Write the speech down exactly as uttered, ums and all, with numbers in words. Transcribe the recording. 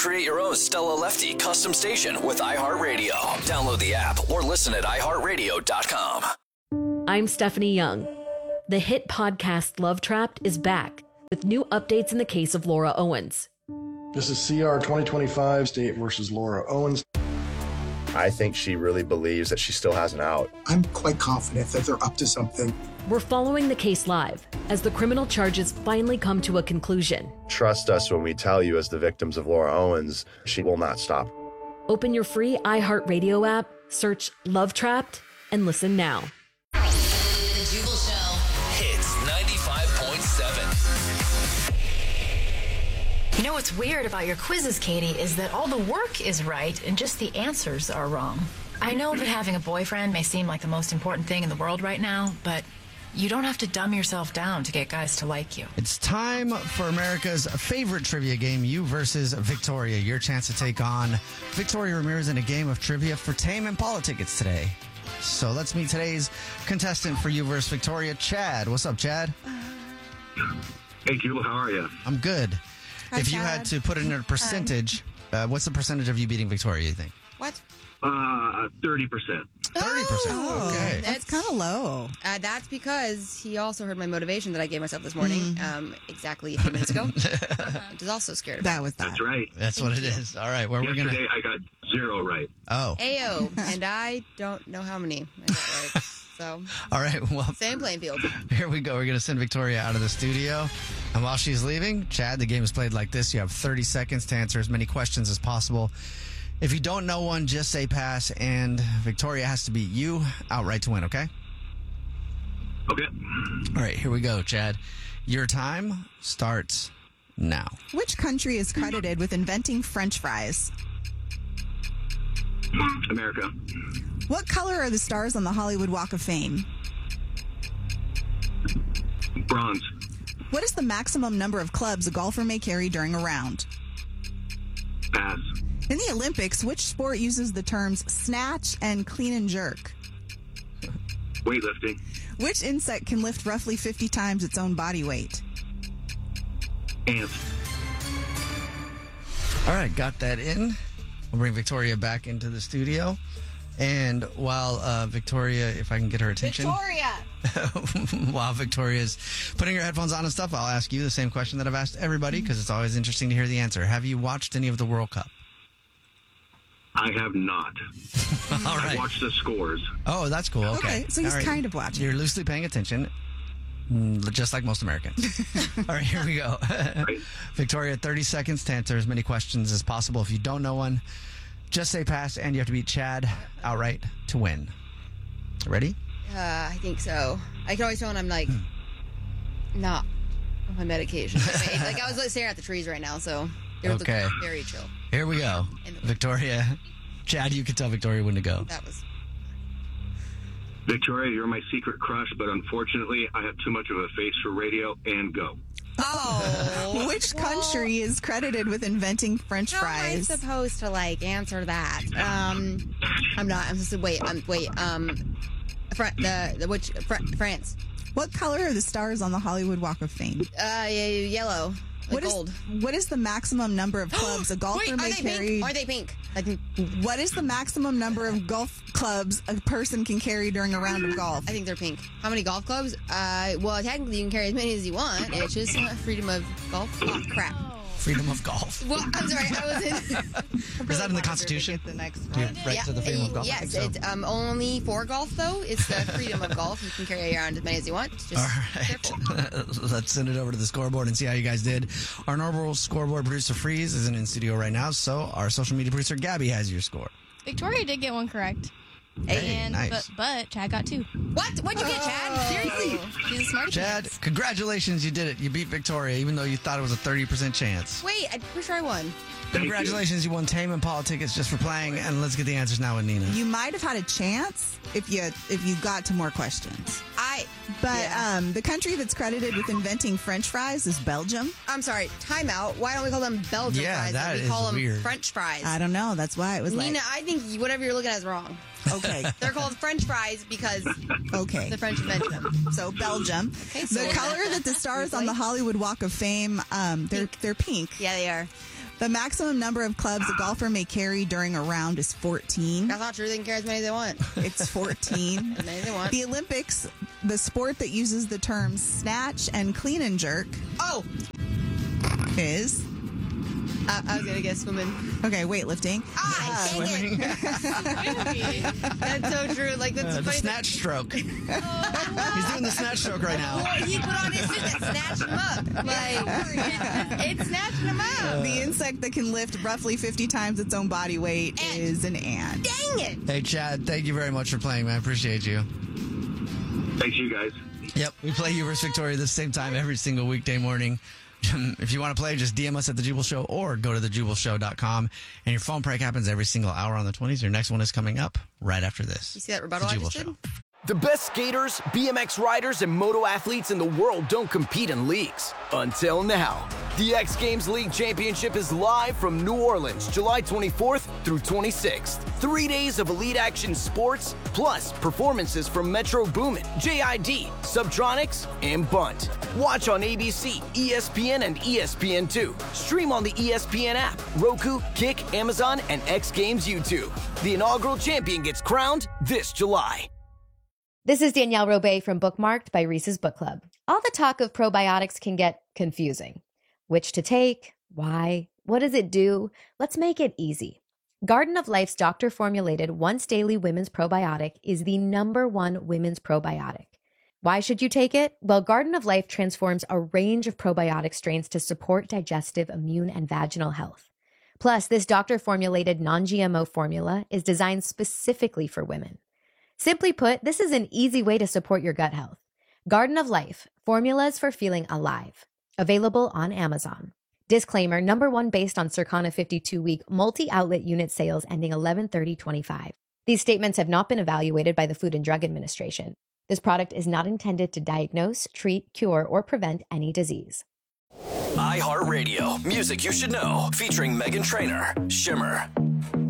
Create your own Stella Lefty custom station with iHeartRadio. Download the app or listen at i heart radio dot com. I'm Stephanie Young. The hit podcast Love Trapped is back with new updates in the case of Laura Owens. This is C R twenty twenty-five, State versus Laura Owens. I think she really believes that she still has an out. I'm quite confident that they're up to something. We're following the case live as the criminal charges finally come to a conclusion. Trust us when we tell you, as the victims of Laura Owens, she will not stop. Open your free iHeartRadio app, search Love Trapped, and listen now. The Jubal Show. Hits ninety-five point seven. You know what's weird about your quizzes, Katie, is that all the work is right and just the answers are wrong. I know that having a boyfriend may seem like the most important thing in the world right now, but you don't have to dumb yourself down to get guys to like you. It's time for America's favorite trivia game, You versus Victoria. Your chance to take on Victoria Ramirez in a game of trivia for Tame Impala tickets today. So let's meet today's contestant for You versus Victoria, Chad. What's up, Chad? Hey, Jubal, how are you? I'm good. Hi, if you Chad. had to put it in a percentage, uh, what's the percentage of you beating Victoria, you think? What? Uh, thirty percent. thirty percent. Oh, Okay. That's kind of low. Uh, that's because he also heard my motivation that I gave myself this morning, Mm-hmm. um, exactly a few minutes ago. Which is also scared of. That was that. That's right. That's what it is. All right. Where we're Yesterday, going to. I got zero right. Oh. Ayo, and I don't know how many I got right. So, All right. Well, same playing field. here we go. We're going to send Victoria out of the studio. And while she's leaving, Chad, the game is played like this. You have thirty seconds to answer as many questions as possible. If you don't know one, just say pass, and Victoria has to beat you outright to win, okay? Okay. All right, here we go, Chad. Your time starts now. Which country is credited with inventing French fries? America. What color are the stars on the Hollywood Walk of Fame? Bronze. What is the maximum number of clubs a golfer may carry during a round? Pass. In the Olympics, which sport uses the terms snatch and clean and jerk? Weightlifting. Which insect can lift roughly fifty times its own body weight? Ant. All right, got that in. We'll bring Victoria back into the studio. And while uh, Victoria, if I can get her attention. Victoria! While Victoria's putting her headphones on and stuff, I'll ask you the same question that I've asked everybody because it's always interesting to hear the answer. Have you watched any of the World Cup? I have not. All right. I watched the scores. Oh, that's cool. Okay. Okay, so he's All right. kind of watching. You're loosely paying attention, mm, just like most Americans. All right, here we go. Right. Victoria, thirty seconds to answer as many questions as possible. If you don't know one, just say pass, and you have to beat Chad outright to win. Ready? Uh, I think so. I can always tell when I'm like, not on my medication. Like, I was like staring at the trees right now, so it would Okay. look very chill. Here we go. In the- Victoria. Chad, you can tell Victoria when to go. That was. Victoria, you're my secret crush, but unfortunately, I have too much of a face for radio, and go. Oh. Which country is credited with inventing French How am I fries? supposed to like answer that? Um, I'm not. I'm supposed to wait. Um, wait. Um, Fr- the the which Fr- France. What color are the stars on the Hollywood Walk of Fame? Uh, ye- yellow. Like What is gold. what is the maximum number of clubs a golfer Wait, are may they carry? pink? Are they pink? Like, What is the maximum number of golf clubs a person can carry during a round of golf? I think they're pink. How many golf clubs? Uh, well, technically you can carry as many as you want. It's just uh, freedom of golf. Oh, crap. Freedom of golf. Well, I'm sorry. I was in. Is that in the Constitution? The next Do you have right Yeah, to the freedom of uh, golf? I Yes, think so. it's um, only for golf though. It's the freedom of golf. You can carry around as many as you want. Just All careful. right. Let's send it over to the scoreboard and see how you guys did. Our normal scoreboard producer, Freeze, isn't in studio right now, so our social media producer, Gabby, has your score. Victoria did get one correct. Hey, and nice. but but Chad got two. What? What'd you get, Chad? Seriously? She's a smarty Chad, pants. congratulations, you did it. You beat Victoria, even though you thought it was a thirty percent chance. Wait, I'm pretty sure I won. Thank Congratulations, you. won Tame Impala tickets just for playing, and let's get the answers now with Nina. You might have had a chance if you if you got to more questions. I. But Yeah. um, the country that's credited with inventing French fries is Belgium. I'm sorry. Time out. Why don't we call them Belgian Yeah, fries? that and we is call them weird. French fries. I don't know. That's why it was Nina, like I think whatever you're looking at is wrong. okay, They're called French fries because okay. the French invented them. So Belgium. so- the color that the stars on the Hollywood Walk of Fame, um, they're Pink. they're pink. Yeah, they are. The maximum number of clubs a golfer may carry during a round is fourteen. That's not true. They can carry as many as they want. It's fourteen. As many as they want. The Olympics, the sport that uses the terms snatch and clean and jerk. Oh! Is? I, I was going to guess swimming. Okay, weightlifting. Ah, swimming. That's so true. Like, that's Uh, the funny. snatch stroke. He's doing the snatch stroke right now. Well, he put on his suit that snatched him up. Like, it's snatching him up. The insect that can lift roughly fifty times its own body weight Ant. is an ant. Dang it. Hey, Chad, thank you very much for playing, man. Appreciate you. Thanks, you guys. Yep, we play you versus Victoria the same time every single weekday morning. If you want to play, just D M us at The Jubal Show or go to the jubal show dot com. And your phone prank happens every single hour on the twenties. Your next one is coming up right after this. You see that rebuttal The I Jubal just Show. did? The best skaters, B M X riders, and moto athletes in the world don't compete in leagues. Until now. The X Games League Championship is live from New Orleans, July twenty-fourth through twenty-sixth. Three days of elite action sports, plus performances from Metro Boomin, J I D, Subtronics, and Bunt. Watch on A B C, E S P N, and E S P N two. Stream on the E S P N app, Roku, Kick, Amazon, and X Games YouTube. The inaugural champion gets crowned this July. This is Danielle Robay from Bookmarked by Reese's Book Club. All the talk of probiotics can get confusing. Which to take? Why? What does it do? Let's make it easy. Garden of Life's doctor-formulated once-daily women's probiotic is the number one women's probiotic. Why should you take it? Well, Garden of Life transforms a range of probiotic strains to support digestive, immune, and vaginal health. Plus, this doctor-formulated non-G M O formula is designed specifically for women. Simply put, this is an easy way to support your gut health. Garden of Life, formulas for feeling alive. Available on Amazon. Disclaimer, number one based on Circana fifty-two week multi-outlet unit sales ending eleven thirty twenty-five. These statements have not been evaluated by the Food and Drug Administration. This product is not intended to diagnose, treat, cure, or prevent any disease. iHeartRadio, music you should know, featuring Meghan Trainor, Shimmer.